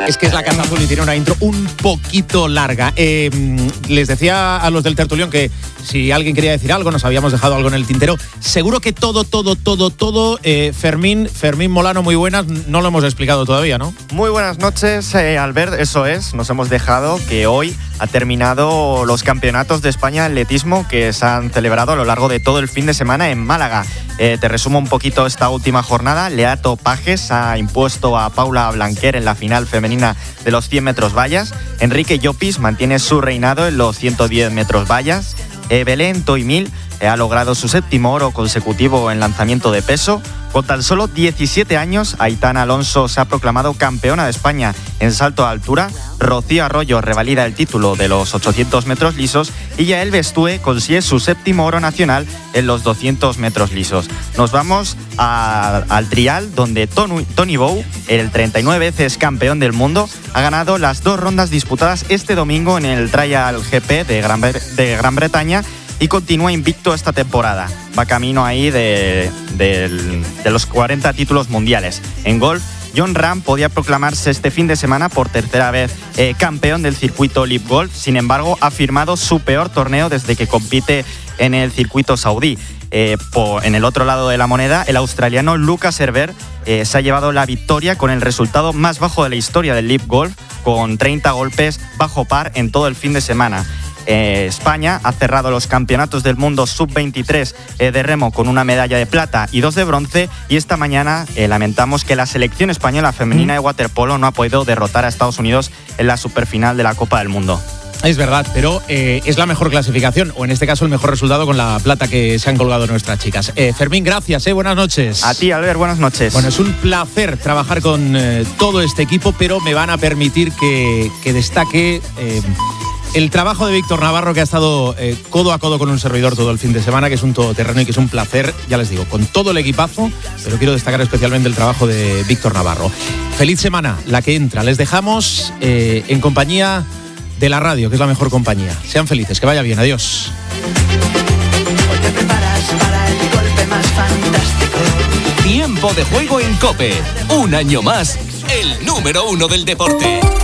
Es que es la Casa Azul y tiene una intro un poquito larga. Les decía a los del tertulión que si alguien quería decir algo, nos habíamos dejado algo en el tintero. Seguro que todo, Fermín Molano, muy buenas, no lo hemos explicado todavía, ¿no? Muy buenas noches, Albert, eso es, nos hemos dejado que hoy ha terminado los campeonatos de España de atletismo que se han celebrado a lo largo de todo el fin de semana en Málaga. Te resumo un poquito esta última jornada. Leato Pajes ha impuesto a Paula Blanquer en la final femenina de los 100 metros vallas. Enrique Llopis mantiene su reinado en los 110 metros vallas. Belén Toimil ha logrado su 7º oro consecutivo en lanzamiento de peso. Con tan solo 17 años, Aitana Alonso se ha proclamado campeona de España en salto de altura. Rocío Arroyo revalida el título de los 800 metros lisos y Yael Bestúe consigue su 7º oro nacional en los 200 metros lisos. Nos vamos al trial, donde Tony Bow, el 39 veces campeón del mundo, ha ganado las 2 rondas disputadas este domingo en el Trial GP de Gran Bretaña y continúa invicto esta temporada. Va camino ahí de los 40 títulos mundiales. En golf, Jon Rahm podía proclamarse este fin de semana por tercera vez campeón del circuito LIV Golf. Sin embargo, ha firmado su peor torneo desde que compite en el circuito saudí. En el otro lado de la moneda, el australiano Lucas Herbert se ha llevado la victoria con el resultado más bajo de la historia del LIV Golf, con 30 golpes bajo par en todo el fin de semana. España ha cerrado los campeonatos del mundo sub-23 de remo con una medalla de plata y 2 de bronce, y esta mañana lamentamos que la selección española femenina de waterpolo no ha podido derrotar a Estados Unidos en la superfinal de la Copa del Mundo. Es verdad, pero es la mejor clasificación, o en este caso el mejor resultado con la plata que se han colgado nuestras chicas. Fermín, gracias, buenas noches. A ti, Albert, buenas noches. Bueno, es un placer trabajar con todo este equipo, pero me van a permitir que destaque el trabajo de Víctor Navarro, que ha estado codo a codo con un servidor todo el fin de semana, que es un todoterreno y que es un placer, ya les digo, con todo el equipazo, pero quiero destacar especialmente el trabajo de Víctor Navarro. Feliz semana, la que entra. Les dejamos en compañía de la radio, que es la mejor compañía. Sean felices, que vaya bien, adiós. Hoy te preparas para el golpe más fantástico. Tiempo de juego en COPE. Un año más, el número 1 del deporte.